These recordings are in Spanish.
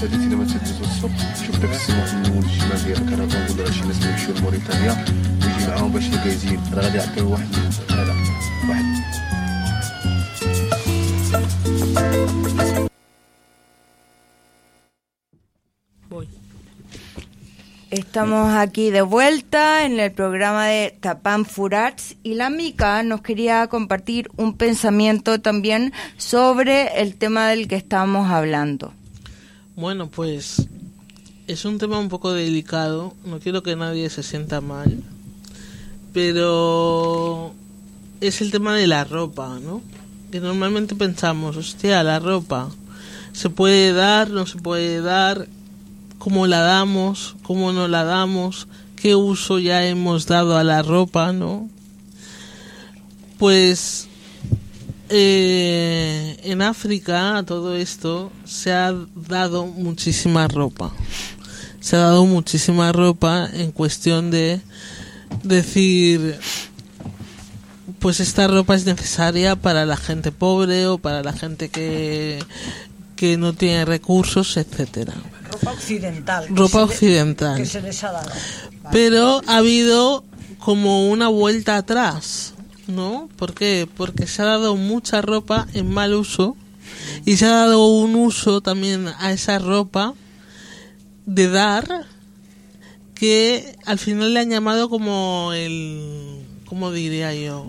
مشاهدتنا ما تلفزيون الصبح شوف دابا السي محمد الاجتماع ديال الكرفان ولا شي ناس يمشيو لموريتانيا ويجي معاهم باش يجازين راه غادي يعطيو واحد هذا واحد. Estamos aquí de vuelta en el programa de Tapán Furats y la Mica nos quería compartir un pensamiento también sobre el tema del que estábamos hablando. Bueno, pues es un tema un poco delicado, no quiero que nadie se sienta mal, pero es el tema de la ropa, ¿no? Que normalmente pensamos, hostia, la ropa, ¿se puede dar, no se puede dar? ¿Cómo la damos? ¿Cómo no la damos? ¿Qué uso ya hemos dado a la ropa, no? Pues en África a todo esto se ha dado muchísima ropa. Se ha dado muchísima ropa en cuestión de decir, pues esta ropa es necesaria para la gente pobre o para la gente que no tiene recursos, etcétera. Ropa occidental. Ropa occidental. Que se les ha dado. Vale. Pero ha habido como una vuelta atrás, ¿no? ¿Por qué? Porque se ha dado mucha ropa en mal uso y se ha dado un uso también a esa ropa de dar que al final le han llamado como ¿cómo diría yo?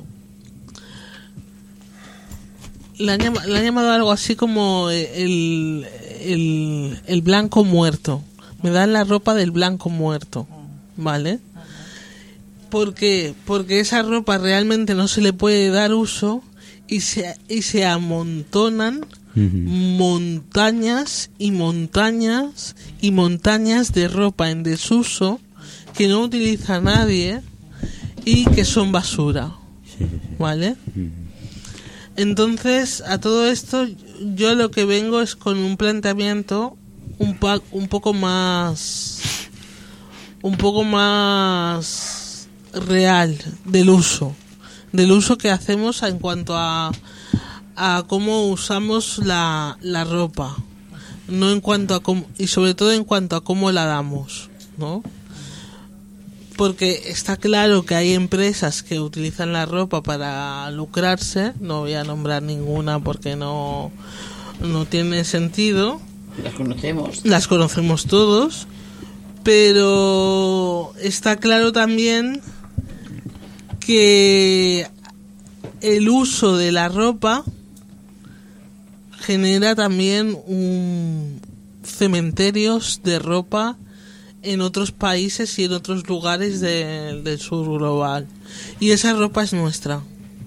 Le han llamado algo así como el blanco muerto. Me dan la ropa del blanco muerto, ¿vale? ¿Por qué? Porque esa ropa realmente no se le puede dar uso y se amontonan montañas y montañas y montañas de ropa en desuso que no utiliza nadie y que son basura, ¿vale? Entonces, a todo esto, yo lo que vengo es con un planteamiento un poco más real del uso que hacemos en cuanto a cómo usamos la ropa, no en cuanto a cómo, y sobre todo en cuanto a cómo la damos, ¿no? Porque está claro que hay empresas que utilizan la ropa para lucrarse, no voy a nombrar ninguna porque no tiene sentido. Las conocemos todos, pero está claro también que el uso de la ropa genera también cementerios de ropa en otros países y en otros lugares del sur global. Y esa ropa es nuestra.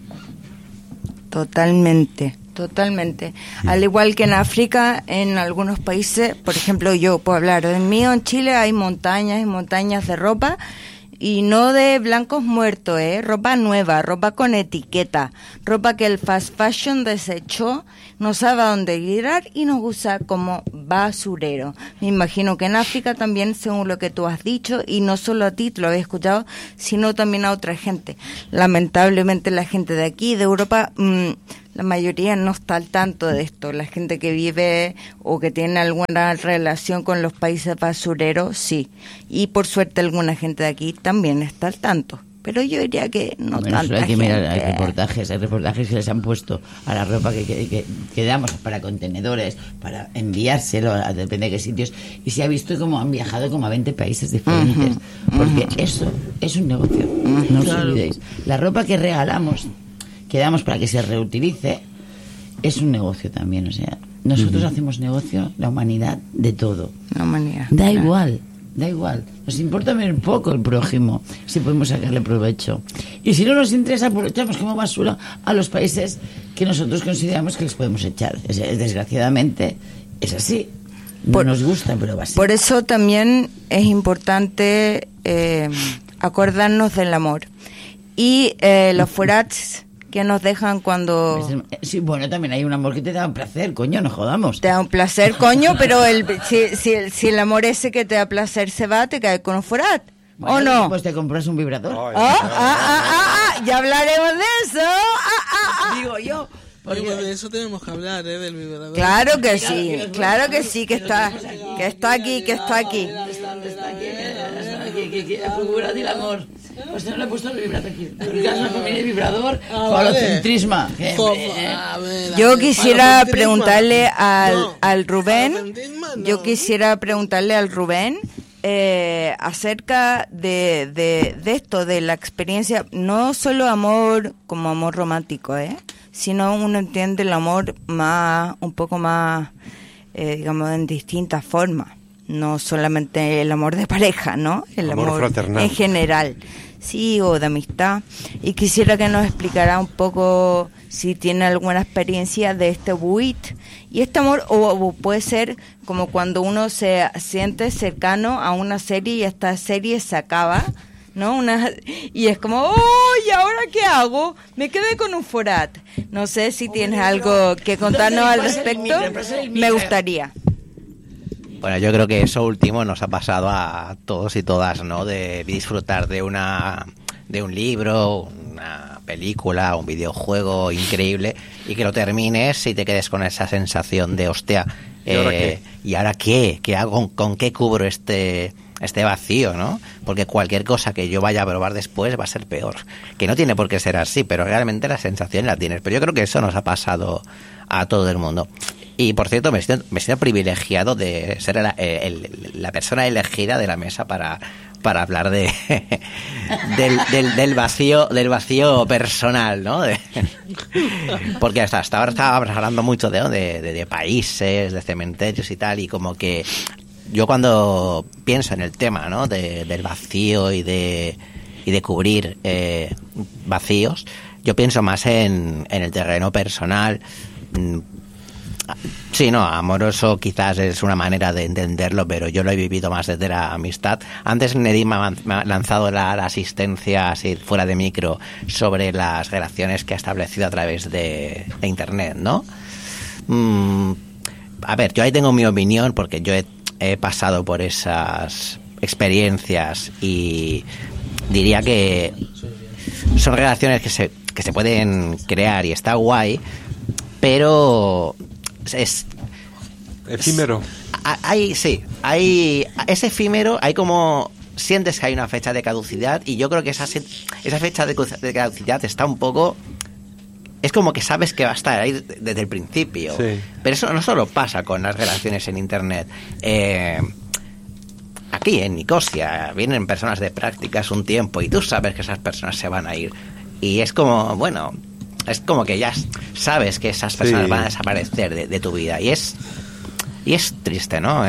Totalmente. Al igual que en África, en algunos países, por ejemplo, yo puedo hablar del mío, en Chile hay montañas y montañas de ropa, y no de blancos muertos, ropa nueva, ropa con etiqueta, ropa que el fast fashion desechó, no sabe a dónde girar y nos usa como basurero. Me imagino que en África también, según lo que tú has dicho, y no solo a ti, te lo había escuchado, sino también a otra gente. Lamentablemente la gente de aquí, de Europa, la mayoría no está al tanto de esto. La gente que vive o que tiene alguna relación con los países basureros, sí. Y por suerte alguna gente de aquí también está al tanto. Pero yo diría que no tanta gente. Mirar, hay reportajes que les han puesto a la ropa que damos para contenedores, para enviárselo a depende de qué sitios, y se ha visto como han viajado como a 20 países diferentes. Porque eso es un negocio, no os olvidéis. La ropa que regalamos, que damos para que se reutilice, es un negocio también. O sea, nosotros hacemos negocio, la humanidad, de todo. La humanidad. Da igual. Nos importa ver un poco el prójimo, si podemos sacarle provecho. Y si no nos interesa, aprovechamos como basura a los países que nosotros consideramos que les podemos echar. Desgraciadamente, es así. No nos gusta, pero va así. Por eso también es importante acordarnos del amor. Y los forats que nos dejan cuando... Sí, bueno, también hay un amor que te da un placer, coño, no jodamos. Te da un placer, coño, pero si el amor ese que te da placer se va, te cae con un forat. Bueno, ¿o no? Pues te compras un vibrador. Ya hablaremos de eso. Digo yo, Oye, pues de eso tenemos que hablar, del vibrador. Claro que sí, que está aquí. ¿Dónde está? ¿Qué ha procurado el amor? Pues no le he puesto el vibrador aquí. En casa no conviene el vibrador. Falocentrismo. Yo quisiera preguntarle al Rubén. Yo quisiera preguntarle al Rubén acerca de esto, de la experiencia, no solo amor como amor romántico, sino uno entiende el amor un poco más, digamos, en distintas formas. No solamente el amor de pareja, ¿no? El amor fraternal en general, sí, o de amistad. Y quisiera que nos explicara un poco si tiene alguna experiencia de este buit y este amor, o puede ser como cuando uno se siente cercano a una serie y esta serie se acaba, ¿no? Y es como, ¡oh! ¿Y ahora qué hago? Me quedé con un forat. No sé si tienes algo que contarnos al respecto. Me gustaría. Bueno, yo creo que eso último nos ha pasado a todos y todas, ¿no? De disfrutar de un libro, una película, un videojuego increíble y que lo termines y te quedes con esa sensación de hostia. ¿Y ahora qué? ¿Qué hago? ¿Con qué cubro este vacío, no? Porque cualquier cosa que yo vaya a probar después va a ser peor. Que no tiene por qué ser así, pero realmente la sensación la tienes. Pero yo creo que eso nos ha pasado a todo el mundo. Y por cierto, me siento privilegiado de ser la persona elegida de la mesa para hablar del vacío personal, ¿no? Porque hasta ahora estábamos hablando mucho de países, de cementerios y tal, y como que yo cuando pienso en el tema, ¿no? Del vacío y de cubrir vacíos, yo pienso más en el terreno personal. Sí, no, amoroso quizás es una manera de entenderlo, pero yo lo he vivido más desde la amistad. Antes Nedim me ha lanzado la asistencia así fuera de micro sobre las relaciones que ha establecido a través de internet, ¿no? A ver, yo ahí tengo mi opinión porque yo he pasado por esas experiencias y diría que son relaciones que se pueden crear y está guay, pero es efímero. Es efímero, hay como sientes que hay una fecha de caducidad y yo creo que esa fecha de caducidad está un poco, es como que sabes que va a estar ahí desde el principio. Sí. Pero eso no solo pasa con las relaciones en internet. Aquí en Nicosia vienen personas de prácticas un tiempo y tú sabes que esas personas se van a ir y es como, bueno, es como que ya sabes que esas personas van a desaparecer de tu vida y es triste, ¿no?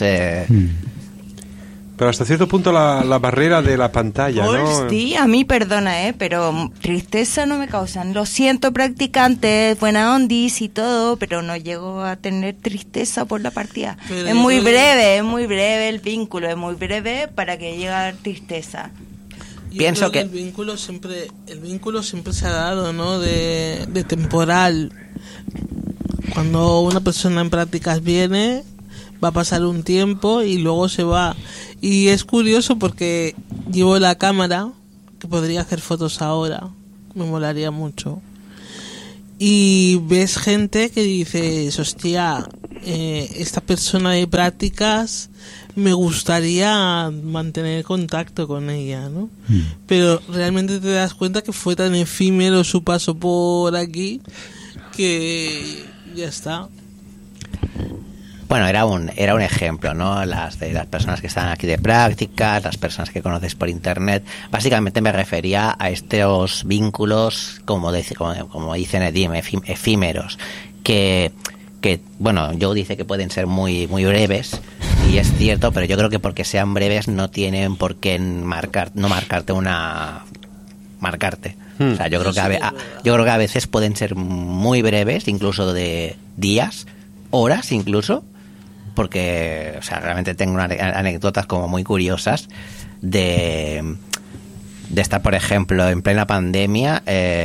Pero hasta cierto punto la barrera de la pantalla, ¿no? Sí, a mí perdona, pero tristeza no me causan. Lo siento, practicantes, buena ondis y todo, pero no llego a tener tristeza por la partida. Pero es muy breve el vínculo, es muy breve para que llegue a tristeza. Pienso que el vínculo siempre se ha dado, ¿no? De temporal. Cuando una persona en prácticas viene, va a pasar un tiempo y luego se va. Y es curioso porque llevo la cámara, que podría hacer fotos ahora, me molaría mucho. Y ves gente que dices, hostia, esta persona de prácticas me gustaría mantener contacto con ella, ¿no? Pero realmente te das cuenta que fue tan efímero su paso por aquí que ya está. Bueno, era un ejemplo, ¿no? Las personas que están aquí de prácticas, las personas que conoces por internet. Básicamente me refería a estos vínculos, como dice Nedim, efímeros, que bueno, Joe dice que pueden ser muy muy breves y es cierto, pero yo creo que porque sean breves no tienen por qué marcarte. O sea, yo creo que a veces pueden ser muy breves, incluso de días, horas incluso, porque, o sea, realmente tengo anécdotas como muy curiosas de estar, por ejemplo, en plena pandemia,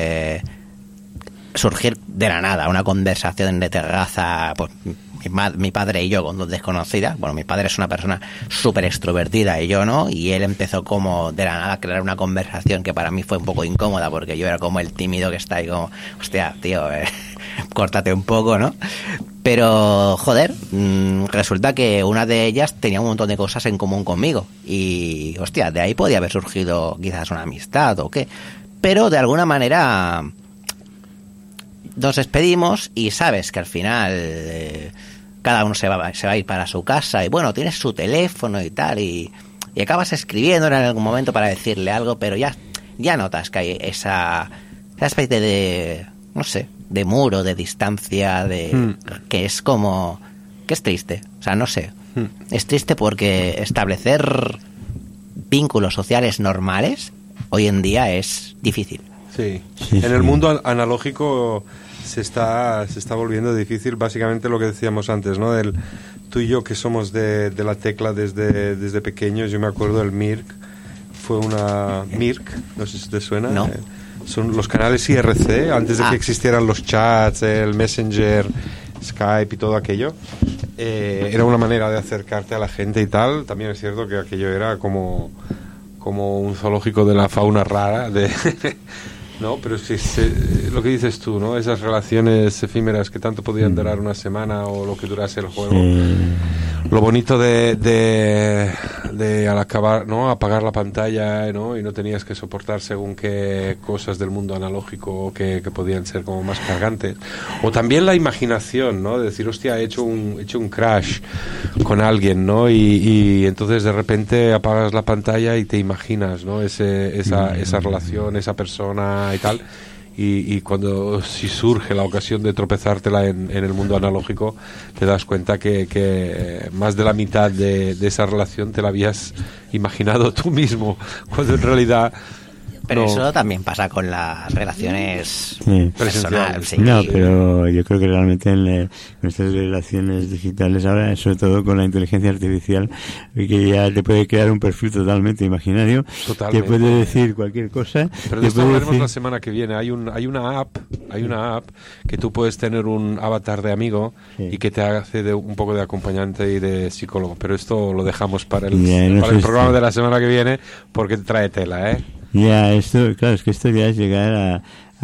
surgir de la nada una conversación de terraza, pues mi padre y yo con dos desconocidas. Bueno, mi padre es una persona súper extrovertida y yo no, y él empezó como de la nada a crear una conversación que para mí fue un poco incómoda porque yo era como el tímido que está ahí como, hostia, tío, córtate un poco, ¿no? Pero, joder, resulta que una de ellas tenía un montón de cosas en común conmigo. Y, hostia, de ahí podía haber surgido quizás una amistad o qué. Pero, de alguna manera, nos despedimos y sabes que al final cada uno se va a ir para su casa. Y, bueno, tienes su teléfono y tal. Y acabas escribiendo en algún momento para decirle algo, pero ya notas que hay esa especie de, no sé, de muro, de distancia, que es como, que es triste, o sea, no sé, es triste porque establecer vínculos sociales normales hoy en día es difícil. Sí, en el mundo analógico se está volviendo difícil, básicamente lo que decíamos antes, ¿no? Tú y yo que somos de la tecla desde pequeños, yo me acuerdo del Mirk, fue una Mirk, no sé si te suena. No. Son los canales IRC, antes de que existieran los chats, el Messenger, Skype y todo aquello. Era una manera de acercarte a la gente y tal. También es cierto que aquello era como un zoológico de la fauna rara, ¿no? Pero sí, lo que dices tú, ¿no? Esas relaciones efímeras que tanto podían durar una semana o lo que durase el juego. Lo bonito de al acabar, ¿no? Apagar la pantalla, ¿no? Y no tenías que soportar según qué cosas del mundo analógico que podían ser como más cargantes. O también la imaginación, ¿no? De decir, hostia, he hecho un crash con alguien, ¿no? Y entonces de repente apagas la pantalla y te imaginas, ¿no? Esa relación, esa persona y tal. Y cuando si surge la ocasión de tropezártela en el mundo analógico, te das cuenta que más de la mitad de esa relación te la habías imaginado tú mismo, cuando en realidad... Pero no. eso también pasa con las relaciones presenciales. sí. No, pero yo creo que realmente en estas relaciones digitales ahora, sobre todo con la inteligencia artificial, que ya te puede crear un perfil totalmente imaginario, Totalmente. te puede decir cualquier cosa. Pero de esto hablaremos la semana que viene. Hay una app que tú puedes tener un avatar de amigo y que te hace un poco de acompañante y de psicólogo. Pero esto lo dejamos para el programa de la semana que viene, porque trae tela, ¿eh? Ya, claro, es que esto ya es llegar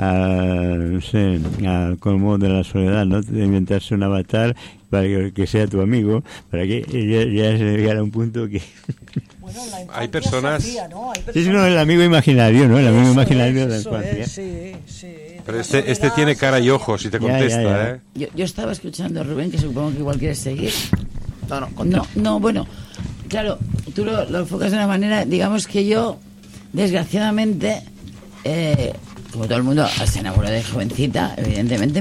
no sé, al colmo de la soledad, ¿no? De inventarse un avatar para que sea tu amigo, para que ya es llegar a un punto que... Bueno, la infancia Hay personas... se hacía, ¿no? Hay Sí, no, el amigo imaginario, ¿no? El amigo imaginario de la eso infancia. sí. Pero este tiene cara y ojos y te contesta, ya. ¿eh? Yo estaba escuchando a Rubén, que supongo que igual quieres seguir. No, Bueno, claro, tú lo enfocas de una manera, digamos que yo, desgraciadamente, como todo el mundo se enamoró de jovencita, evidentemente,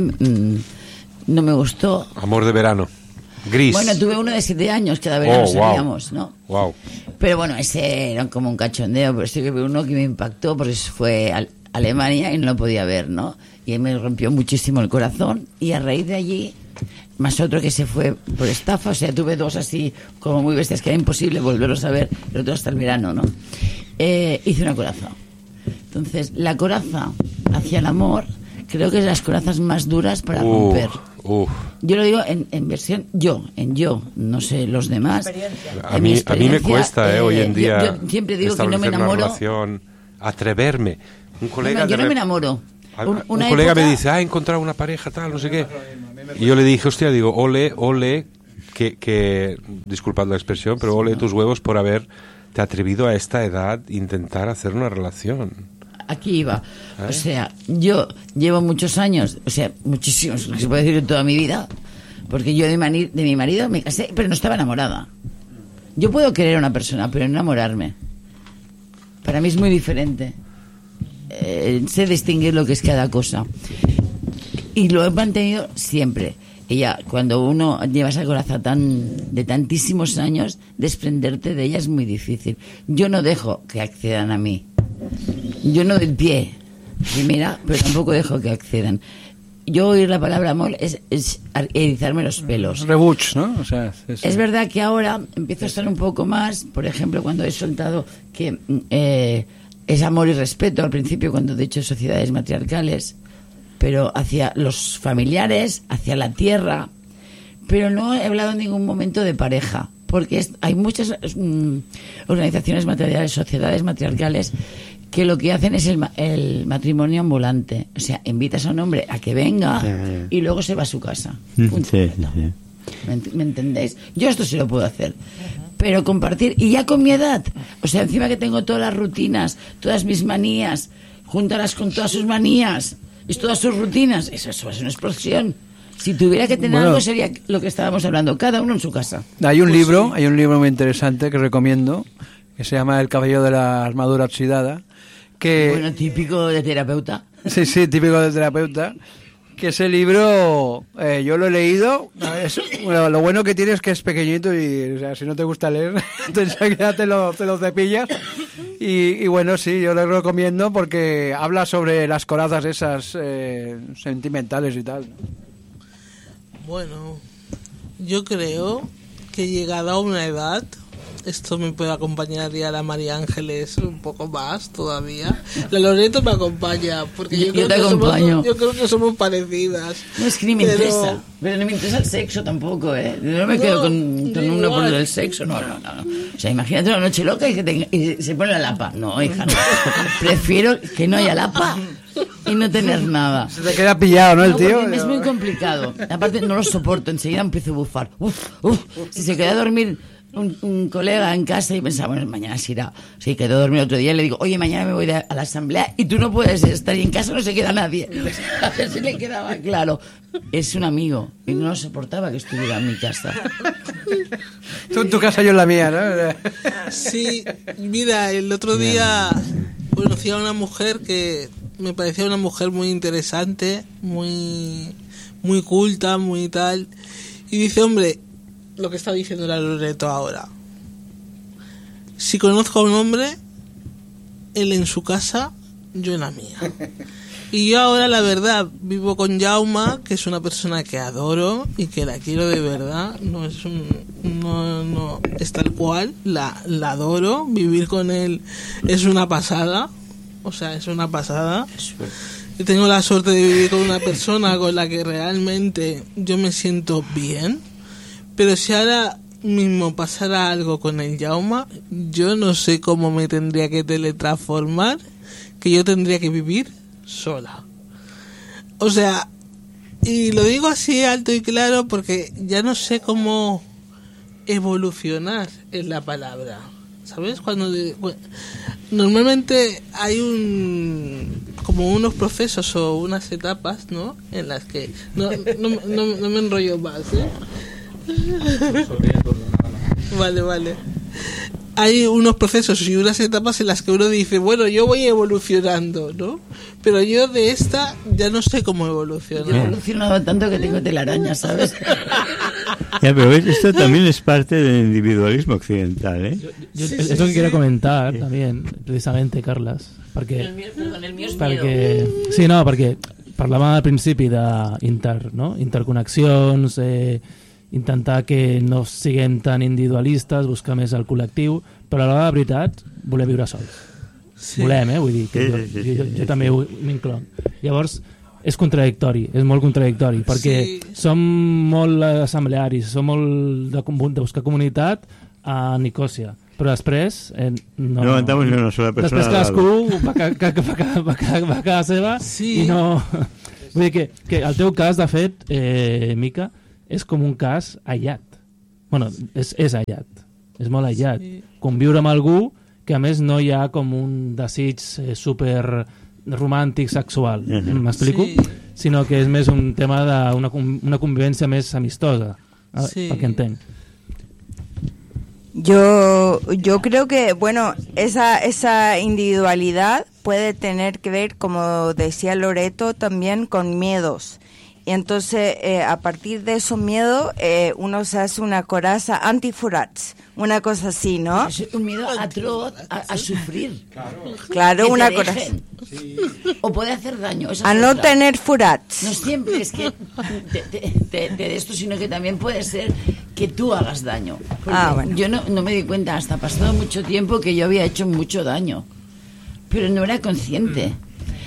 no me gustó. Amor de verano. Gris. Bueno, tuve uno de 7 años, cada verano salíamos, ¿no? Wow. Pero bueno, ese era como un cachondeo, pero sí que fue uno que me impactó, porque fue a Alemania y no lo podía ver, ¿no? Y me rompió muchísimo el corazón, y a raíz de allí, más otro que se fue por estafa, o sea, tuve 2 así como muy bestias, que era imposible volverlos a ver, el otro hasta el verano, ¿no? Hice una coraza. Entonces, la coraza hacia el amor, creo que es de las corazas más duras para romper. Yo lo digo en versión yo, no sé los demás. A mí me cuesta, hoy en día. Yo siempre digo que no me enamoro. Una relación, atreverme. Un colega yo no me enamoro. Un colega me dice, he encontrado una pareja tal, no sé qué. Y yo le dije, hostia, digo, ole, que disculpad la expresión, pero ole tus huevos por haberte atrevido a esta edad intentar hacer una relación. Aquí iba. O sea, yo llevo muchos años, o sea, muchísimos, se puede decir, en toda mi vida, porque yo de mi marido me casé, pero no estaba enamorada. Yo puedo querer a una persona, pero enamorarme, para mí es muy diferente. Sé distinguir lo que es cada cosa. Y lo he mantenido siempre. Ella, cuando uno lleva esa coraza de tantísimos años, desprenderte de ella es muy difícil. Yo no dejo que accedan a mí. Yo no doy pie, primera, pero tampoco dejo que accedan. Yo oír la palabra amor es erizarme los pelos. Rebuch, ¿no? O sea, es verdad que ahora empiezo a estar un poco más, por ejemplo, cuando he soltado que es amor y respeto al principio, cuando he dicho sociedades matriarcales, pero hacia los familiares, hacia la tierra, pero no he hablado en ningún momento de pareja, porque hay muchas organizaciones materiales, sociedades matriarcales, que lo que hacen es el matrimonio ambulante. O sea, invitas a un hombre a que venga y luego se va a su casa. Punto. Sí. ¿Me entendéis? Yo esto sí lo puedo hacer. Pero compartir, y ya con mi edad, o sea, encima que tengo todas las rutinas, todas mis manías, júntalas con todas sus manías y todas sus rutinas, eso es una explosión. Si tuviera que tener algo sería lo que estábamos hablando, cada uno en su casa. Hay un libro muy interesante que recomiendo, que se llama El caballero de la armadura oxidada, que bueno, típico de terapeuta. Sí, típico de terapeuta. Que ese libro yo lo he leído. Lo bueno que tiene es que es pequeñito y, o sea, si no te gusta leer, enseguida te lo cepillas. Y bueno, sí, yo lo recomiendo porque habla sobre las corazas esas sentimentales y tal. Bueno, yo creo que llegada a una edad, esto me puede acompañar ya la María Ángeles un poco más todavía. La Loreto me acompaña, porque yo creo que somos parecidas. No, es que ni me interesa. Pero no me interesa el sexo tampoco, ¿eh? No me quedo con uno por el sexo, no. O sea, imagínate una noche loca y se pone la lapa. No, hija, no. Prefiero que no haya lapa y no tener nada. Se te queda pillado, ¿no, el tío? Es muy complicado. Aparte, no lo soporto. Enseguida empiezo a bufar. Si se queda a dormir un colega en casa y pensaba, bueno, mañana se irá. Sí, quedó dormido otro día y le digo, oye, mañana me voy a la asamblea y tú no puedes estar y en casa no se queda nadie. A ver si le quedaba claro. Es un amigo y no soportaba que estuviera en mi casa. Tú en tu casa, yo en la mía, ¿no? Sí, mira, el otro día conocí a una mujer que me parecía una mujer muy interesante, muy culta, muy tal. Y dice, hombre, lo que está diciendo la Loreto ahora. Si conozco a un hombre, él en su casa, yo en la mía. Y yo ahora, la verdad, vivo con Jauma, que es una persona que adoro y que la quiero de verdad. No es tal cual, la adoro. Vivir con él es una pasada. O sea, es una pasada. Y tengo la suerte de vivir con una persona con la que realmente yo me siento bien. Pero si ahora mismo pasara algo con el Jauma, yo no sé cómo me tendría que teletransformar, que yo tendría que vivir sola. O sea, y lo digo así alto y claro porque ya no sé cómo evolucionar en la palabra. ¿Sabes? Normalmente hay como unos procesos o unas etapas, ¿no? En las que no me enrollo más, ¿eh? Vale. Hay unos procesos y unas etapas en las que uno dice, bueno, yo voy evolucionando, ¿no? Pero yo de esta ya no sé cómo evolucionar. Yo he evolucionado tanto que tengo telaraña, ¿sabes? Ya, pero ves, esto también es parte del individualismo occidental, ¿eh? Es lo que quería comentar también, precisamente, Carles, perquè... El mío es perquè... Sí, no, perquè parlàvem al principi d'interconnexions, intentar que no siguem tan individualistes, buscar més el col·lectiu, però a l'hora de la veritat voler viure sols. Sí. Volem, vull dir, que jo també m'incloc. Llavors, és contradictori, és molt contradictori, perquè som molt assemblearis, som molt de buscar comunitat a Nicòsia, però després no aguantamos ni una sola persona. Després cadascú va a casa seva i no... Vull dir que el teu cas, de fet, Mica, és com un cas aïllat. Bueno, és aïllat, és molt aïllat. Conviure amb algú que a més no hi ha com un desig super romàntic, sexual, m'explico? Sinó que és més un tema d'una convivència més amistosa, pel que entenc. Yo creo que, bueno, esa individualidad puede tener que ver, como decía Loreto, también con miedos. Y entonces, a partir de esos miedos, uno se hace una coraza anti-furats, una cosa así, ¿no? Es un miedo atroz a sufrir. Claro, una coraza. Sí. O puede hacer daño. A no tener furats. No siempre es que te de esto, sino que también puede ser que tú hagas daño. Bueno. Yo no me di cuenta hasta pasado mucho tiempo que yo había hecho mucho daño, pero no era consciente.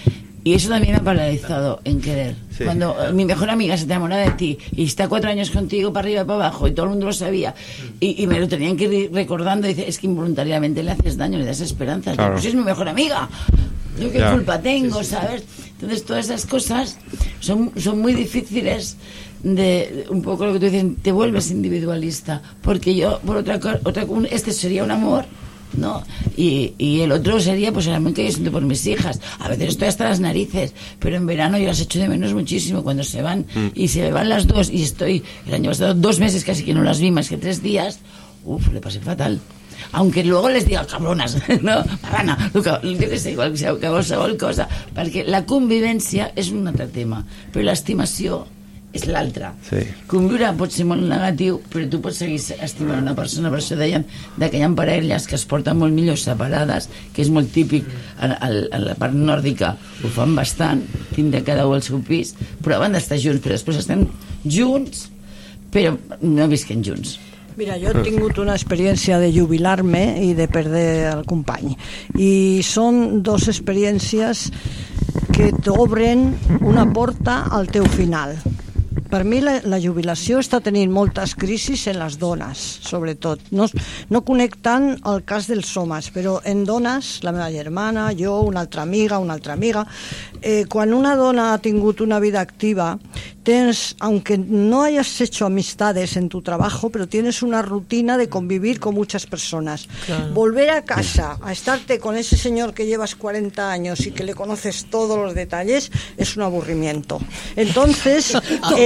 Y eso también me ha paralizado en querer. Sí. Cuando mi mejor amiga se te enamora de ti y está 4 años contigo para arriba y para abajo y todo el mundo lo sabía y me lo tenían que ir recordando, y dice, es que involuntariamente le haces daño, le das esperanzas. Claro. Pues es mi mejor amiga. Yo qué culpa tengo, ¿sabes? Entonces todas esas cosas son muy difíciles de un poco lo que tú dices, te vuelves individualista, porque yo por otra este sería un amor, ¿no? Y el otro sería pues el amor que yo siento por mis hijas. A veces estoy hasta las narices, pero en verano yo las echo de menos muchísimo cuando se van y se van las dos, y estoy el año pasado 2 meses casi que no las vi más que 3 días. Le pasé fatal. Aunque luego les diga cabronas, no? Pagana, jo que sé, qualsevol cosa, perquè la convivència és un altre tema, però l'estimació és l'altra. Sí. Conviure pot ser molt negatiu, però tu pots seguir estimant una persona. Per això deien que hi ha parelles que es porten molt millor separades, que és molt típic a la part nòrdica, ho fan bastant, tindre cada un el seu pis, però van d'estar junts, però després estem junts, però no visquen junts. Mira, yo he tingut una experiencia de jubilarme y de perder al company. Y son 2 experiències que t'obren una porta al teu final. Per mi la jubilació està tenint moltes crisis en les dones, sobretot. No connectant el cas dels homes, però en dones, la meva germana, jo, una altra amiga, quan una dona ha tingut una vida activa, tienes, aunque no hayas hecho amistades en tu trabajo, pero tienes una rutina de convivir con muchas personas. Claro. Volver a casa, a estarte con ese señor que llevas 40 años y que le conoces todos los detalles, es un aburrimiento. Entonces,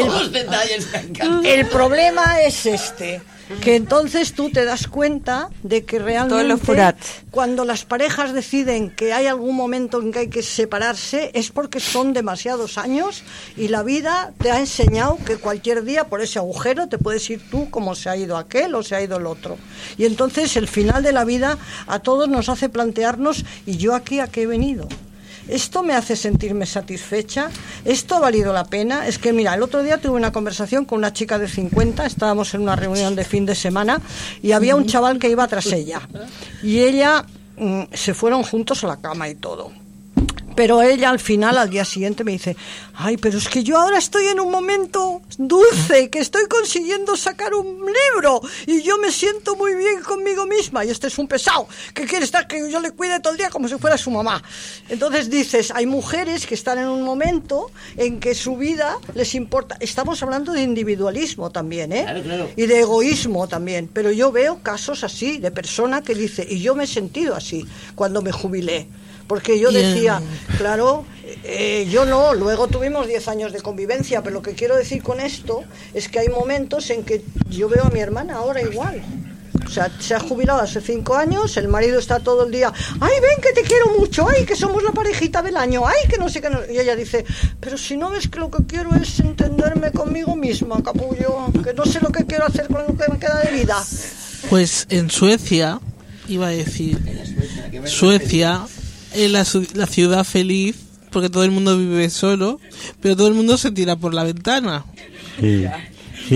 el problema es este, que entonces tú te das cuenta de que realmente cuando las parejas deciden que hay algún momento en que hay que separarse es porque son demasiados años y la vida te ha enseñado que cualquier día por ese agujero te puedes ir tú como se ha ido aquel o se ha ido el otro. Y entonces el final de la vida a todos nos hace plantearnos, ¿y yo aquí a qué he venido? ¿Esto me hace sentirme satisfecha? ¿Esto ha valido la pena? Es que mira, el otro día tuve una conversación con una chica de 50, estábamos en una reunión de fin de semana y había un chaval que iba tras ella y ella se fueron juntos a la cama y todo. Pero ella al final, al día siguiente, me dice, ay, pero es que yo ahora estoy en un momento dulce, que estoy consiguiendo sacar un libro y yo me siento muy bien conmigo misma. Y este es un pesado, que quiere estar, que yo le cuide todo el día como si fuera su mamá. Entonces dices, hay mujeres que están en un momento en que su vida les importa. Estamos hablando de individualismo también, ¿eh? Claro, claro. Y de egoísmo también. Pero yo veo casos así, de persona que dice, y yo me he sentido así cuando me jubilé. Porque yo decía, claro, yo no, luego tuvimos 10 años de convivencia, pero lo que quiero decir con esto es que hay momentos en que yo veo a mi hermana ahora igual. O sea, se ha jubilado hace 5 años, el marido está todo el día, ay, ven que te quiero mucho, ay, que somos la parejita del año, ay, que no sé qué. No. Y ella dice, pero si no ves que lo que quiero es entenderme conmigo misma, capullo, que no sé lo que quiero hacer con lo que me queda de vida. Pues en Suecia, iba a decir, Suecia es la ciudad feliz porque todo el mundo vive solo, pero todo el mundo se tira por la ventana. Sí. Sí,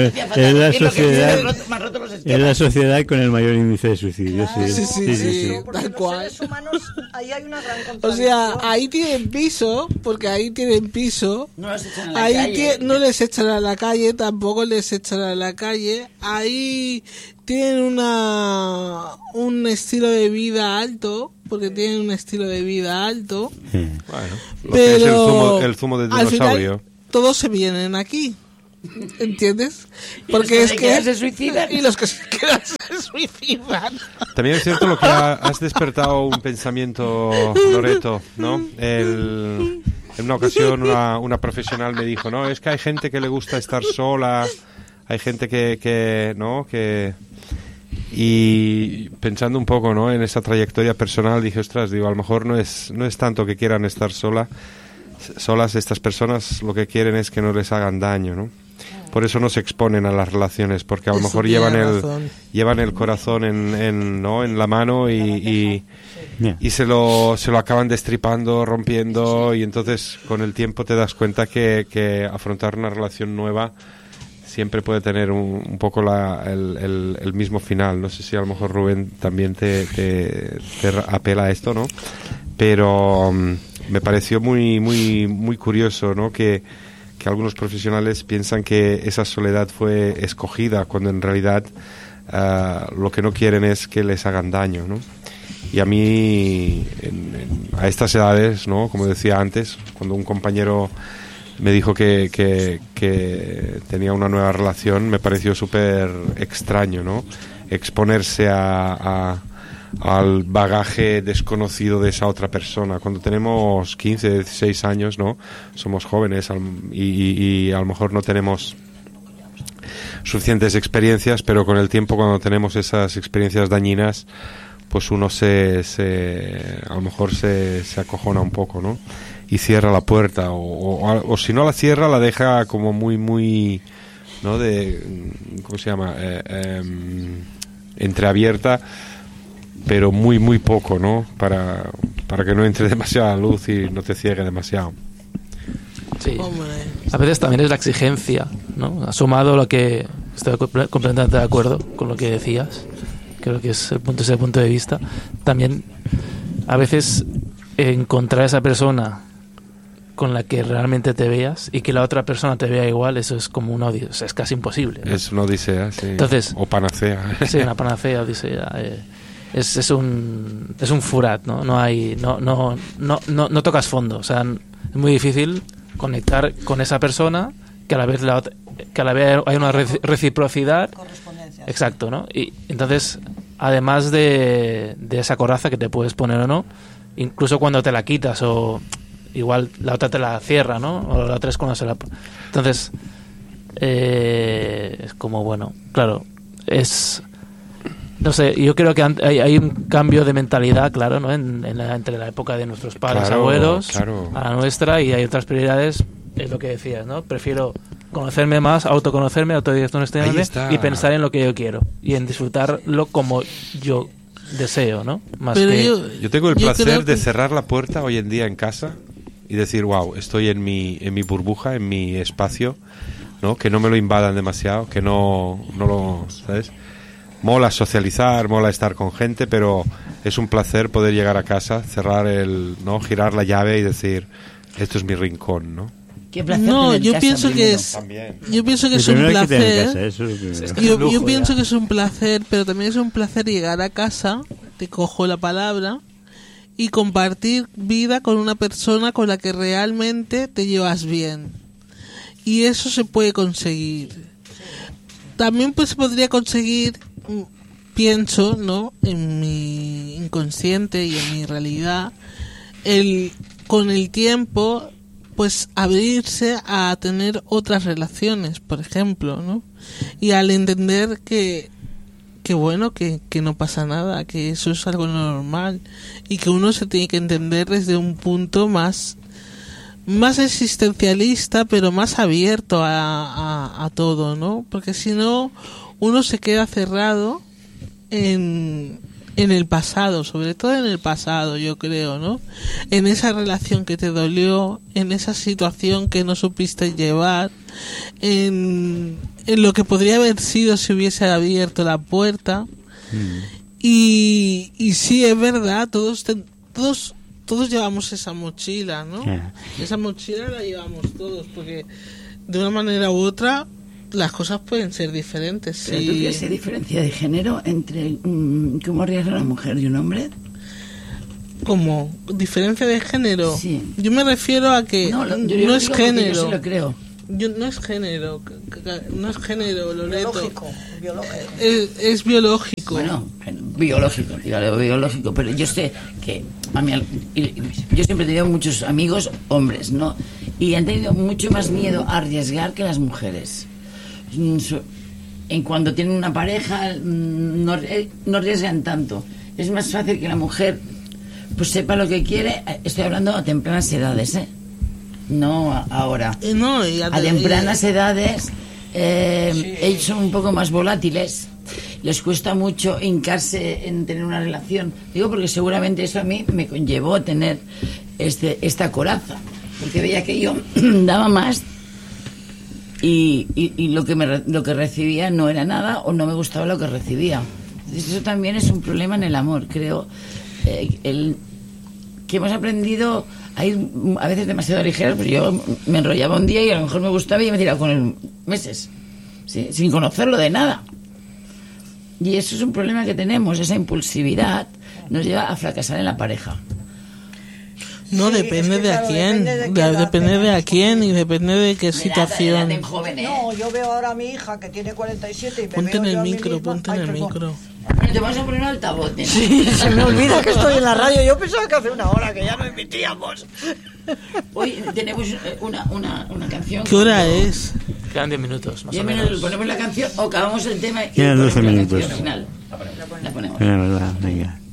es la sociedad con el mayor índice de suicidio. Sí. Tal cual. Los seres humanos, ahí hay una gran contradicción. O sea, ahí tienen piso, porque ahí tienen piso. No les echan a la calle. No les echan a la calle, tampoco les echan a la calle. Ahí tienen un estilo de vida alto, porque tienen un estilo de vida alto. Bueno, lo pero que es el zumo de al dinosaurio. final, todos se vienen aquí. ¿Entiendes? Porque es que se suicidan. y los que se quedan se suicidan. También es cierto lo que has despertado un pensamiento, Loreto, ¿no? En una ocasión una profesional me dijo, no, es que hay gente que le gusta estar sola, hay gente que ¿no? Y pensando un poco, ¿no? En esa trayectoria personal dije, ostras, digo, a lo mejor no es tanto que quieran estar solas estas personas, lo que quieren es que no les hagan daño, ¿no? Por eso no se exponen a las relaciones, porque a lo mejor llevan el corazón en la mano y se lo acaban destripando, rompiendo, y entonces con el tiempo te das cuenta que afrontar una relación nueva siempre puede tener un poco el mismo final. No sé si a lo mejor Rubén también te apela a esto, ¿no? Pero me pareció muy, muy, muy curioso, ¿no? Que algunos profesionales piensan que esa soledad fue escogida, cuando en realidad lo que no quieren es que les hagan daño, ¿no? Y a mí, a estas edades, ¿no? Como decía antes, cuando un compañero me dijo que tenía una nueva relación, me pareció súper extraño, ¿no? Exponerse al bagaje desconocido de esa otra persona. Cuando tenemos 15, 16 años, ¿no? Somos jóvenes y a lo mejor no tenemos suficientes experiencias, pero con el tiempo, cuando tenemos esas experiencias dañinas, pues uno a lo mejor se acojona un poco, ¿no? Y cierra la puerta, o si no la cierra, la deja como muy, muy, ¿no? ¿Cómo se llama? Entreabierta, pero muy, muy poco, ¿no? Para que no entre demasiada luz y no te ciegue demasiado. Sí. A veces también es la exigencia, ¿no? Sumado lo que estoy completamente de acuerdo con lo que decías. Creo que es desde el punto de vista. También a veces encontrar a esa persona con la que realmente te veas y que la otra persona te vea igual, eso es como una odisea, o sea, es casi imposible, ¿no? Es una odisea, sí. Entonces, o panacea. Sí, una panacea, odisea. Es un furat, ¿no? No tocas fondo, o sea, es muy difícil conectar con esa persona que a la vez hay una reciprocidad. Correspondencia. Exacto, ¿no? Y entonces, además de esa coraza que te puedes poner o no, incluso cuando te la quitas o igual la otra te la cierra, ¿no? O la otra es cuando se la... Entonces, es como, bueno, claro, no sé, yo creo que hay un cambio de mentalidad, claro, ¿no? Entre la época de nuestros padres, abuelos, a la nuestra, y hay otras prioridades, es lo que decías, ¿no? Prefiero conocerme más, autoconocerme, autodiagnosticarme y pensar en lo que yo quiero y en disfrutarlo como yo deseo, ¿no? Más pero que... yo tengo el placer de cerrar la puerta hoy en día en casa y decir, wow, estoy en mi burbuja, en mi espacio, ¿no? Que no me lo invadan demasiado, que no lo, ¿sabes? Mola socializar, mola estar con gente, pero es un placer poder llegar a casa, cerrar ¿no? Girar la llave y decir, esto es mi rincón, ¿no? No, yo pienso que es un placer. Yo pienso que es un placer, pero también es un placer llegar a casa, te cojo la palabra, y compartir vida con una persona con la que realmente te llevas bien. Y eso se puede conseguir. También pues se podría conseguir, pienso, ¿no? En mi inconsciente y en mi realidad, con el tiempo, pues abrirse a tener otras relaciones, por ejemplo, ¿no? Y al entender que bueno, que no pasa nada, que eso es algo normal y que uno se tiene que entender desde un punto más existencialista, pero más abierto a todo, ¿no? Porque si no, uno se queda cerrado en el pasado, sobre todo en el pasado, yo creo, ¿no? En esa relación que te dolió, en esa situación que no supiste llevar, en lo que podría haber sido si hubiese abierto la puerta. Y sí, es verdad, todos llevamos esa mochila, ¿no? Esa mochila la llevamos todos, porque de una manera u otra las cosas pueden ser diferentes. ¿Pero tú crees que hay diferencia de género entre cómo riega una mujer y un hombre? ¿Cómo? ¿Diferencia de género? Sí. Yo me refiero a que no es género. Yo sí lo creo. No es género, Loreto. Biológico. Es biológico. Bueno, biológico, pero yo sé que yo siempre he tenido muchos amigos hombres, ¿no? Y han tenido mucho más miedo a arriesgar que las mujeres. En cuando tienen una pareja no arriesgan tanto. Es más fácil que la mujer pues sepa lo que quiere. Estoy hablando a tempranas edades, no ahora. A tempranas edades ellos son un poco más volátiles, les cuesta mucho hincarse en tener una relación. Digo porque seguramente eso a mí me conllevó tener esta coraza, porque veía que yo daba más y lo que recibía no era nada, o no me gustaba lo que recibía. Entonces eso también es un problema en el amor, creo, que que hemos aprendido a ir a veces demasiado ligeros, pues yo me enrollaba un día y a lo mejor me gustaba y me tiraba con él meses, ¿sí? Sin conocerlo de nada. Y eso es un problema que tenemos, esa impulsividad nos lleva a fracasar en la pareja. No, depende de a quién, depende de a quién y depende de qué situación. No, yo veo ahora a mi hija que tiene 47 y me ponte veo en el yo micro, ponte en el micro. Te vas a poner un altavoz. Sí, se me olvida que estoy en la radio. Yo pensaba que hace una hora que ya no emitíamos. Hoy tenemos una canción. ¿Qué hora es? Quedan 10 minutos, más o menos. menos. Ponemos la canción o acabamos el tema y quedan 12 minutos. La ponemos. La verdad, venga.